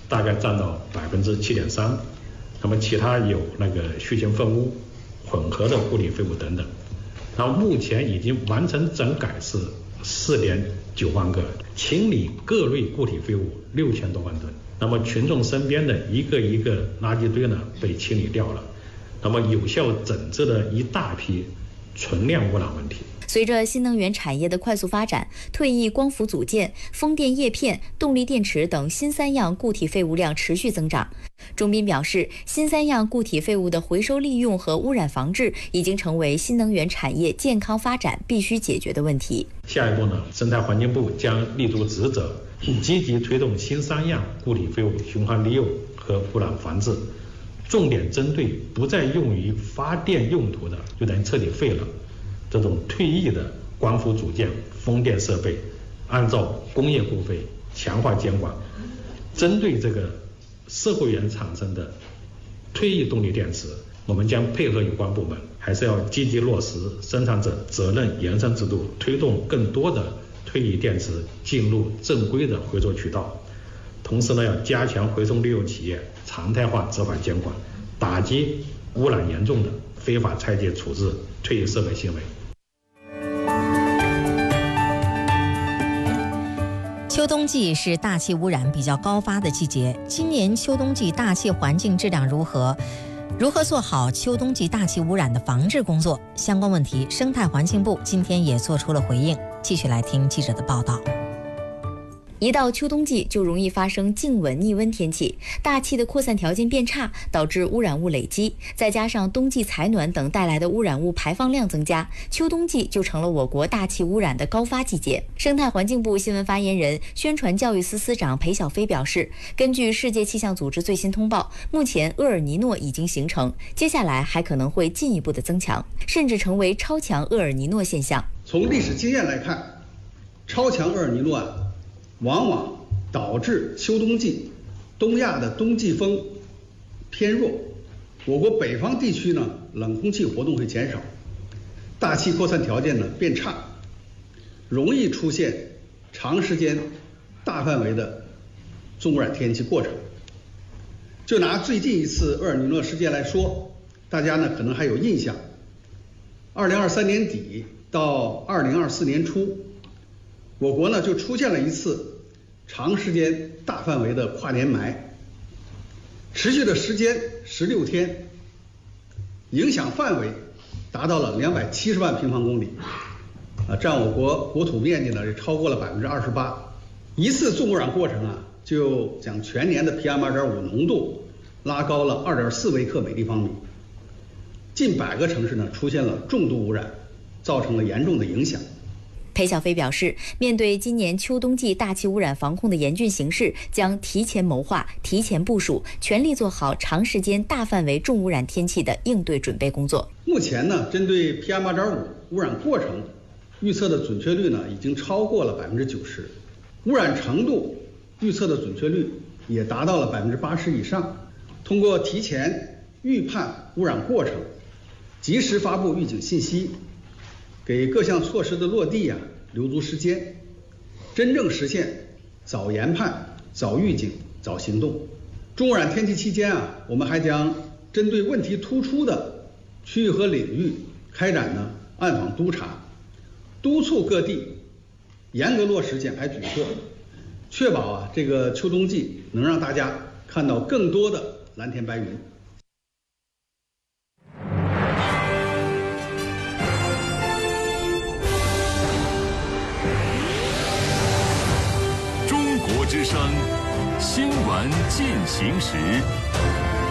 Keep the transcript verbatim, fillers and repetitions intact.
大概占到百分之七点三。那么其他有那个序型粪污、混合的固体废物等等。然后目前已经完成整改是四点九万个，清理各类固体废物六千多万吨。那么群众身边的一个一个垃圾堆呢被清理掉了，那么有效整治了一大批存量污染问题。 随着新能源产业的快速发展，退役光伏组件、风电叶片、动力电池等新三样固体废物量持续增长。钟斌表示，新三样固体废物的回收利用和污染防治已经成为新能源产业健康发展必须解决的问题。 下一步呢，生态环境部将立足职责，积极推动新三样固体废物循环利用和污染防治，重点针对不再用于发电用途的，就等于彻底废了这种退役的光伏组件、风电设备，按照工业部费强化监管。针对这个社会源产生的退役动力电池，我们将配合有关部门，还是要积极落实生产者责任延伸制度，推动更多的退役电池进入正规的回收渠道。同时呢，要加强回收利用企业常态化执法监管，打击污染严重的非法拆解处置退役设备行为。 秋冬季是大气污染比较高发的季节，今年秋冬季大气环境质量如何？如何做好秋冬季大气污染的防治工作？相关问题，生态环境部今天也做出了回应。继续来听记者的报道。 一到秋冬季就容易发生静稳逆温天气，大气的扩散条件变差，导致污染物累积，再加上冬季采暖等带来的污染物排放量增加，秋冬季就成了我国大气污染的高发季节。生态环境部新闻发言人、宣传教育司司长裴晓飞表示，根据世界气象组织最新通报，目前厄尔尼诺已经形成，接下来还可能会进一步的增强，甚至成为超强厄尔尼诺现象。 从历史经验来看，超强厄尔尼诺啊往往导致秋冬季东亚的冬季风偏弱，我国北方地区呢冷空气活动会减少，大气扩散条件呢变差，容易出现长时间大范围的重污染天气过程。就拿最近一次厄尔尼诺事件来说，大家呢可能还有印象，二零二三年底到二零二四年初，我国呢就出现了一次长时间大范围的跨年霾，持续的时间十六天，影响范围达到了两百七十万平方公里，啊，占我国国土面积呢是超过了百分之二十八。一次重污染过程啊，就将全年的 P M 二点五 浓度拉高了二点四微克每立方米，近百个城市呢出现了重度污染，造成了严重的影响。 裴晓飞表示，面对今年秋冬季大气污染防控的严峻形势，将提前谋划、提前部署，全力做好长时间大范围重污染天气的应对准备工作。 目前呢，针对 P M 二点五 污染过程预测的准确率呢，已经超过了百分之九十，污染程度预测的准确率也达到了百分之八十以上。通过提前预判污染过程，及时发布预警信息，给各项措施的落地啊留足时间，真正实现早研判、早预警、早行动。重污染天气期间啊，我们还将针对问题突出的区域和领域开展呢暗访督查，督促各地严格落实减排举措，确保啊这个秋冬季能让大家看到更多的蓝天白云。 中国之声新闻进行时。